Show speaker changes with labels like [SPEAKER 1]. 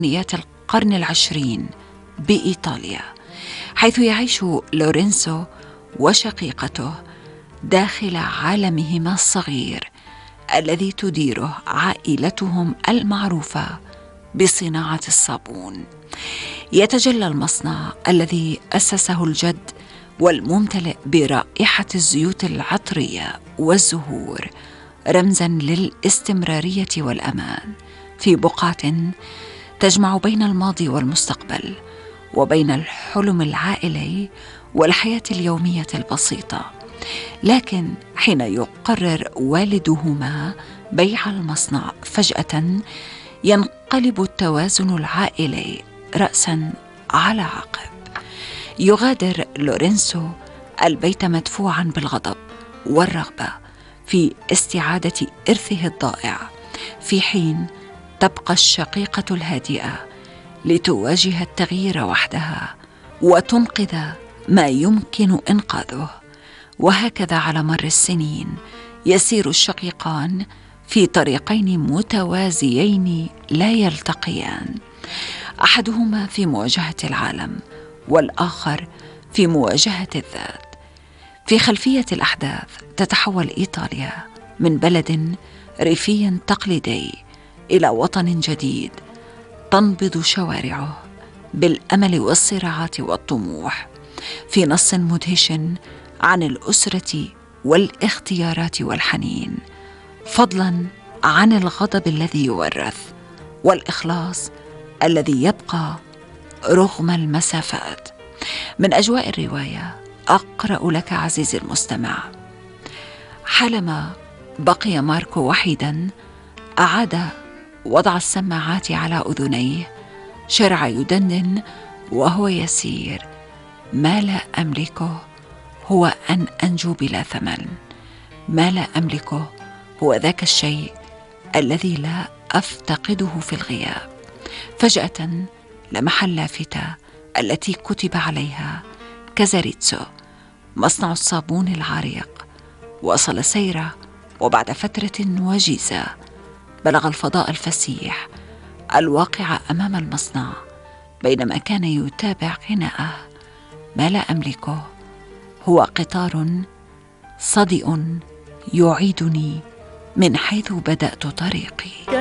[SPEAKER 1] ثمانينيات القرن العشرين بإيطاليا، حيث يعيش لورينسو وشقيقته داخل عالمهما الصغير الذي تديره عائلتهم المعروفة بصناعة الصابون. يتجلى المصنع الذي أسسه الجد والممتلئ برائحة الزيوت العطرية والزهور رمزاً للاستمرارية والأمان في بقعة تجمع بين الماضي والمستقبل وبين الحلم العائلي والحياة اليومية البسيطة. لكن حين يقرر والدهما بيع المصنع فجأة ينقلب التوازن العائلي رأسا على عقب. يغادر لورينسو البيت مدفوعا بالغضب والرغبة في استعادة إرثه الضائع، في حين تبقى الشقيقة الهادئة لتواجه التغيير وحدها وتنقذ ما يمكن إنقاذه. وهكذا على مر السنين يسير الشقيقان في طريقين متوازيين لا يلتقيان، أحدهما في مواجهة العالم والآخر في مواجهة الذات. في خلفية الأحداث تتحول إيطاليا من بلد ريفي تقليدي إلى وطن جديد تنبض شوارعه بالأمل والصراعات والطموح، في نص مدهش عن الأسرة والاختيارات والحنين، فضلاً عن الغضب الذي يورث والإخلاص الذي يبقى رغم المسافات. من أجواء الرواية أقرأ لك عزيزي المستمع. حالما بقي ماركو وحيداً أعاد وضع السماعات على أذنيه، شرع يدندن وهو يسير: ما لا أملكه هو أن أنجو بلا ثمن، ما لا أملكه هو ذاك الشيء الذي لا أفتقده في الغياب. فجأة لمح اللافتة التي كتب عليها كازاريتسو مصنع الصابون العريق. وصل سيره، وبعد فترة وجيزة بلغ الفضاء الفسيح الواقع أمام المصنع بينما كان يتابع غناءه. ما لا أملكه هو قطار صدئ يعيدني من حيث بدأت طريقي.